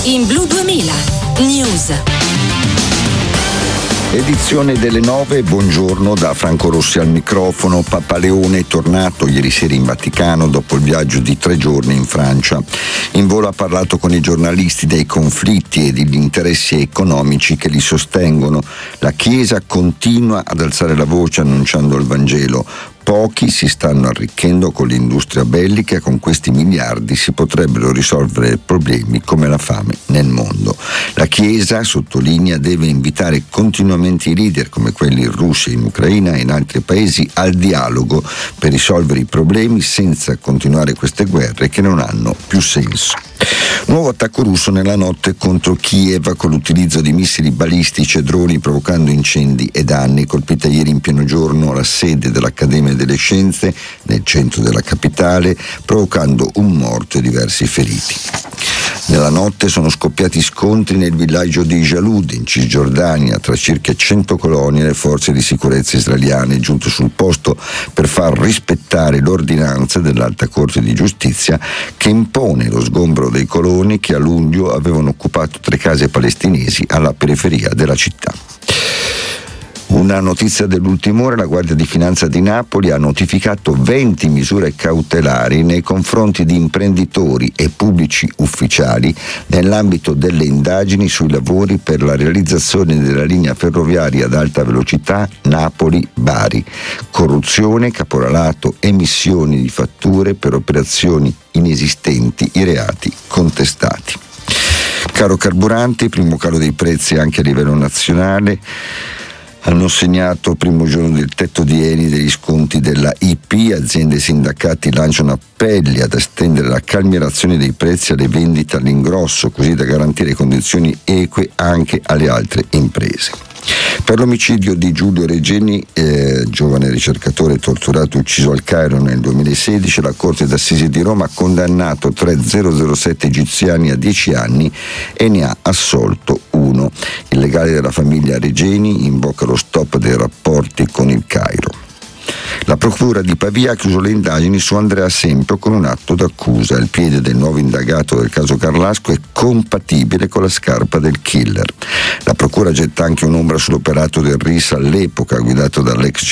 in Blu 2000 News. Edizione delle 9, buongiorno da Franco Rossi al microfono. Papa Leone è tornato ieri sera in Vaticano dopo il viaggio di 3 giorni in Francia. In volo ha parlato con i giornalisti dei conflitti e degli interessi economici che li sostengono. La Chiesa continua ad alzare la voce annunciando il Vangelo. Pochi si stanno arricchendo con l'industria bellica, con questi miliardi si potrebbero risolvere problemi come la fame nel mondo. La Chiesa, sottolinea, deve invitare continuamente i leader come quelli in Russia, in Ucraina e in altri paesi al dialogo per risolvere i problemi senza continuare queste guerre che non hanno più senso. Nuovo attacco russo nella notte contro Kiev con l'utilizzo di missili balistici e droni provocando incendi e danni. Colpita ieri in pieno giorno la sede dell'Accademia delle Scienze nel centro della capitale, provocando un morto e diversi feriti. Nella notte sono scoppiati scontri nel villaggio di Jalud in Cisgiordania tra circa 100 coloni e le forze di sicurezza israeliane giunte sul posto per far rispettare l'ordinanza dell'Alta Corte di Giustizia che impone lo sgombero dei coloni che a luglio avevano occupato 3 case palestinesi alla periferia della città. Una notizia dell'ultima ora: la Guardia di Finanza di Napoli ha notificato 20 misure cautelari nei confronti di imprenditori e pubblici ufficiali nell'ambito delle indagini sui lavori per la realizzazione della linea ferroviaria ad alta velocità Napoli-Bari. Corruzione, caporalato, emissioni di fatture per operazioni inesistenti, i reati contestati. Caro carburanti, primo calo dei prezzi anche a livello nazionale. Hanno segnato primo giorno del tetto di Eni degli sconti della IP, aziende e sindacati lanciano appelli ad estendere la calmierazione dei prezzi alle vendite all'ingrosso, così da garantire condizioni eque anche alle altre imprese. Per l'omicidio di Giulio Regeni, giovane ricercatore torturato e ucciso al Cairo nel 2016, la Corte d'Assise di Roma ha condannato 3 007 egiziani a 10 anni e ne ha assolto 1. Il legale della famiglia Regeni invoca lo stop dei rapporti con il Cairo. La procura di Pavia ha chiuso le indagini su Andrea Sempio con un atto d'accusa. Il piede del nuovo indagato del caso Carlasco è compatibile con la scarpa del killer. La procura getta anche un'ombra sull'operato del RIS all'epoca, guidato dall'ex